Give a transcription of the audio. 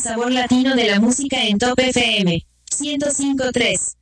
sabor latino de la música en Top FM 105.3.